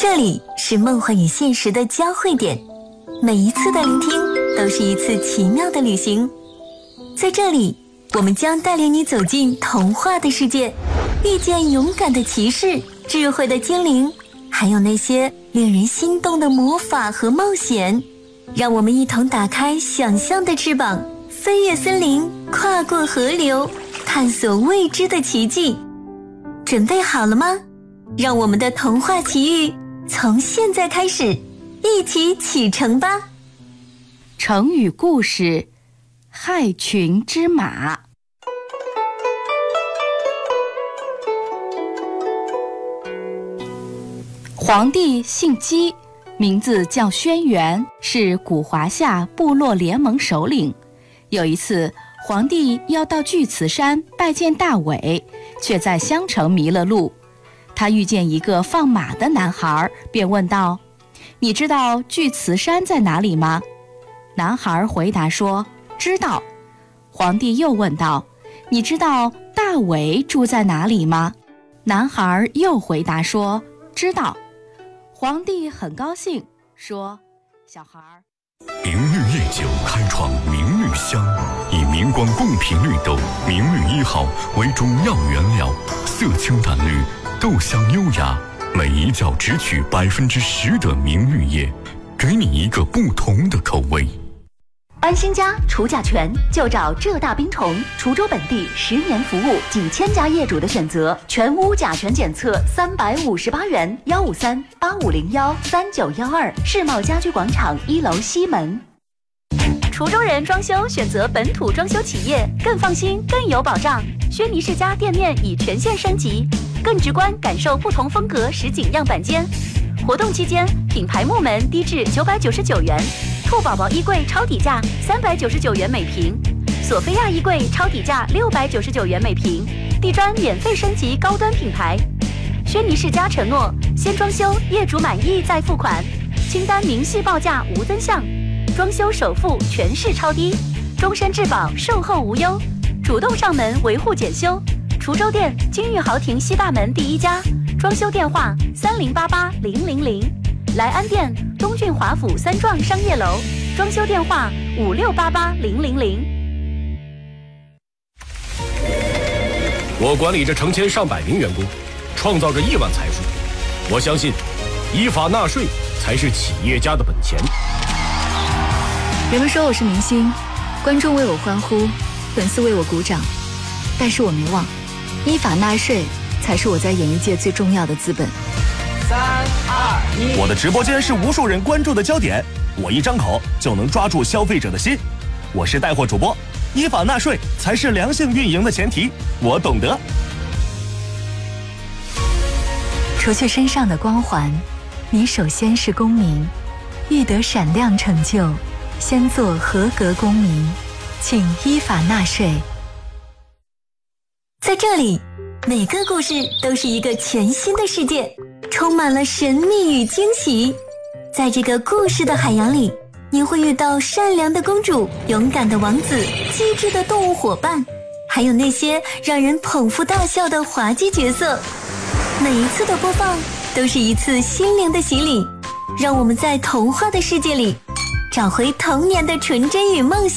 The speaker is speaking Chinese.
这里是梦幻与现实的交汇点，每一次的聆听都是一次奇妙的旅行。在这里，我们将带领你走进童话的世界，遇见勇敢的骑士、智慧的精灵，还有那些令人心动的魔法和冒险。让我们一同打开想象的翅膀，飞越森林，跨过河流，探索未知的奇迹。准备好了吗？让我们的童话奇遇从现在开始，一起启程吧。 成语故事：害群之马。皇帝姓姬，名字叫轩辕，是古华夏部落联盟首领。有一次，皇帝要到巨慈山拜见大伟，却在襄城迷了路。他遇见一个放马的男孩，便问道：“你知道巨慈山在哪里吗？”男孩回答说：“知道。”皇帝又问道：“你知道大伟住在哪里吗？”男孩又回答说：“知道。”皇帝很高兴，说：“小孩。” 明绿夜酒开创明绿香，以明光贡品绿豆明绿1号为中药原料，色清淡绿，豆香优雅，每一角只取10%的明绿叶，给你一个不同的口味。 安心家除甲醛就找浙大冰虫，滁州本地10年服务，几千家业主的选择，全屋甲醛检测358元，153-8501-3912，世贸家居广场1楼西门。滁州人装修选择本土装修企业，更放心更有保障。轩尼诗家店面已全线升级，更直观感受不同风格实景样板间。活动期间，品牌木门低至999元，兔宝宝衣柜超底价399元每平，索菲亚衣柜超底价699元每平，地砖免费升级高端品牌。轩尼诗家承诺先装修，业主满意再付款，清单明细报价无增项，装修首付全市超低，终身质保，售后无忧，主动上门维护检修。滁州店金玉豪庭西大门第1家，装修电话3088-000，莱安店东郡华府3幢商业楼，装修电话5688-000。 我管理着成千上百名员工，创造着亿万财富。我相信，依法纳税才是企业家的本钱。 人们说我是明星，观众为我欢呼，粉丝为我鼓掌，但是我没忘，依法纳税才是我在演艺界最重要的资本。 3、2、1，我的直播间是无数人关注的焦点，我一张口就能抓住消费者的心。我是带货主播，依法纳税才是良性运营的前提，我懂得。 除去身上的光环，你首先是公民，欲得闪亮成就，先做合格公民，请依法纳税。在这里，每个故事都是一个全新的世界，充满了神秘与惊喜。在这个故事的海洋里，你会遇到善良的公主、勇敢的王子、机智的动物伙伴，还有那些让人捧腹大笑的滑稽角色。每一次的播放都是一次心灵的洗礼，让我们在童话的世界里找回童年的纯真与梦想。